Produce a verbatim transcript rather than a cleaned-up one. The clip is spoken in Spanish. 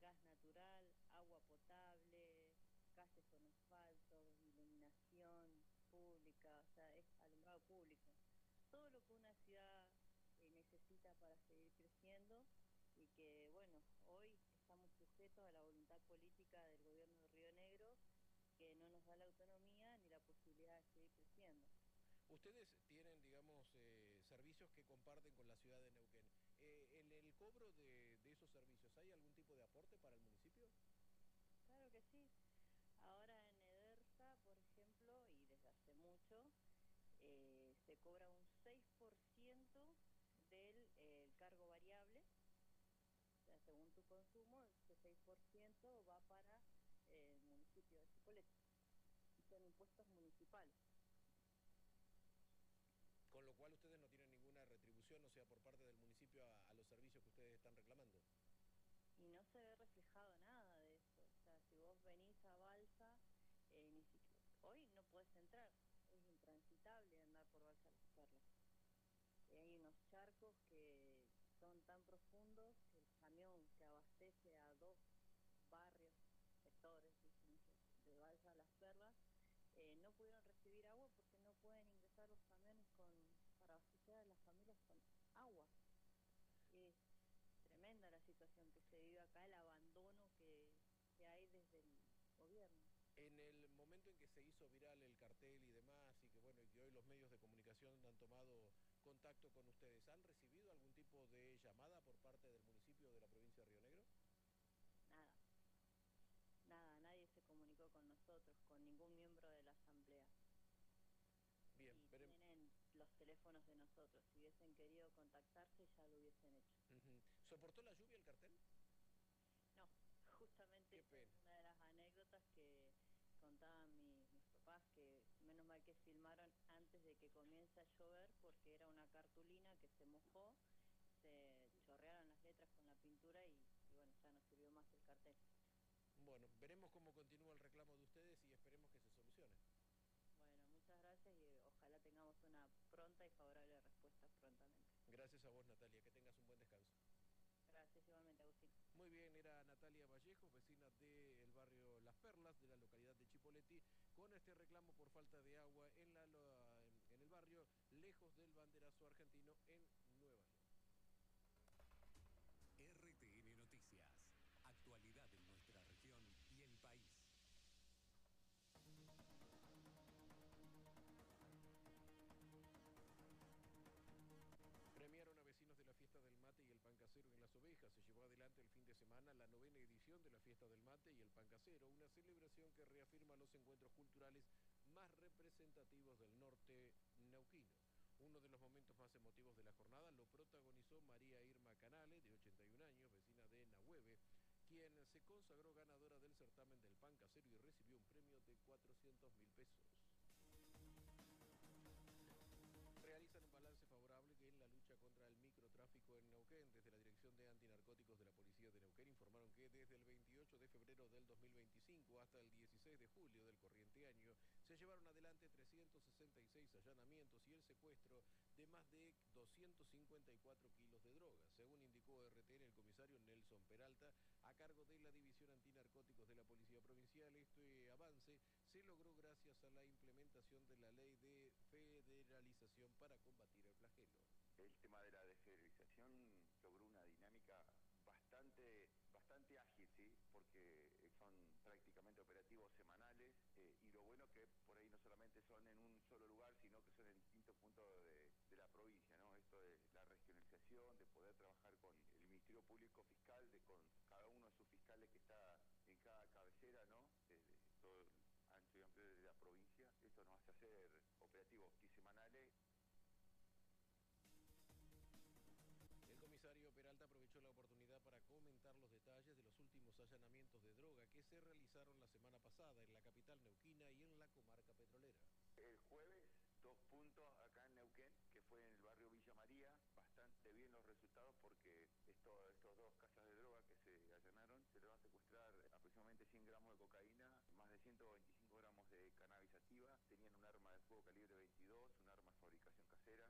gas natural, agua potable, calles con asfalto, iluminación pública, o sea, es alumbrado público. Todo lo que una ciudad eh, necesita para seguir creciendo y que, bueno, hoy estamos sujetos a la voluntad política del gobierno de Río Negro, que no nos da la autonomía ni la posibilidad de seguir creciendo. Ustedes tienen, digamos, eh, servicios que comparten con la ciudad de Neuquén. Eh, ¿en el cobro de, de esos servicios hay algún tipo de aporte para el municipio? Claro que sí. Ahora en Edersa, por ejemplo, y desde hace mucho, eh, se cobra un seis por ciento del eh, el cargo variable. O sea, según tu consumo, ese seis por ciento va para eh, el municipio de Chipoleti. Y son impuestos municipales. Con lo cual ustedes no tienen ninguna retribución, o sea, por parte del municipio a, a los servicios que ustedes están reclamando. Y no se ve reflejado nada de eso. O sea, si vos venís a Balsa, eh, ni siquiera, hoy no podés entrar. Es intransitable andar por Balsa Las Perlas. Eh, hay unos charcos que son tan profundos que el camión que abastece a dos barrios, sectores distintos de Balsa Las Perlas, eh, no pudieron recibir agua porque no pueden ingresar los camiones con, para abastecer a las familias con agua. Es tremenda la situación que se vive acá, el abandono que, que hay desde el gobierno. En el momento en que se hizo viral el cartel y demás, y que bueno, y que hoy los medios de comunicación han tomado contacto con ustedes, ¿han recibido algún tipo de llamada por parte del municipio de la provincia de Río Negro? Nada, nada, nadie se comunicó con nosotros, con ningún miembro de la asamblea. Bien, Y veremos. tienen los teléfonos de nosotros. Si hubiesen querido contactarse, ya lo hubiesen hecho. Uh-huh. ¿Soportó la lluvia el cartel? No, justamente Qué esa es pena. una de las anécdotas que contaban mi, mis papás, que menos mal que filmaron antes de que comience a llover, porque era una cartulina que se mojó, se chorrearon las letras con la pintura y, y bueno, ya no sirvió más el cartel. Bueno, veremos cómo continúa el reclamo de ustedes y esperemos que se solucione. Bueno, muchas gracias y ojalá tengamos una pronta y favorable respuesta prontamente. Gracias a vos, Natalia, que tengas un buen descanso. Gracias igualmente, Agustín. Muy bien, era Natalia Vallejo, vecina del barrio Las Perlas, de la localidad de Chipoleti, con este reclamo por falta de agua en, la, en el barrio, lejos del banderazo argentino en Nueva York. R T N Noticias. Actualidad en nuestra región y el país. Premiaron a vecinos de la Fiesta del Mate y el Pan Casero en Las Ovejas. Se llevó adelante el fin de semana la novena edición de la Fiesta del Mate y el Pan Casero, una celebración que reafirma los encuentros culturales más representativos del norte neuquino. Uno de los momentos más emotivos de la jornada lo protagonizó María Irma Canale, de ochenta y un años, vecina de Nahueve, quien se consagró ganadora del certamen del Pan Casero y recibió un premio de cuatrocientos mil pesos. Realizan un balance favorable que en la lucha contra el microtráfico en Neuquén. Desde la Dirección de Antinarcóticos de la Policía de Neuquén informaron que desde el veintiocho de febrero del dos mil veinticinco hasta el dieciséis de julio del corriente año se llevaron adelante trescientos sesenta y seis allanamientos y el secuestro de más de doscientos cincuenta y cuatro kilos de drogas. Según indicó R T N el comisario Nelson Peralta, a cargo de la División Antinarcóticos de la Policía Provincial, este avance se logró gracias a la implementación de la Ley de Federalización para combatir el flagelo. El tema de la desfederalización logró una dinámica bastante, bastante ágil, ¿sí? Porque son prácticamente operativos semanales eh, y lo bueno que por ahí no solamente son en un solo lugar, sino que son en distintos puntos de, de la provincia, ¿no? Esto de la regionalización, de poder trabajar con el Ministerio Público Fiscal, de con cada uno de sus fiscales que está en cada cabecera, ¿no? De, de todo el ancho y amplio de la provincia. Esto nos hace hacer operativos bisemanales. El comisario Peralta aprovechó la oportunidad para comentar los detalles de los últimos allanamientos de droga que se realizaron la semana pasada en la capital neuquina y en la comarca petrolera. El jueves, dos puntos acá en Neuquén, que fue en el barrio Villa María, bastante bien los resultados porque esto, estos dos casas de droga que se allanaron, se le van a secuestrar aproximadamente cien gramos de cocaína, más de ciento veinticinco gramos de cannabis sativa, tenían un arma de fuego calibre veintisiete.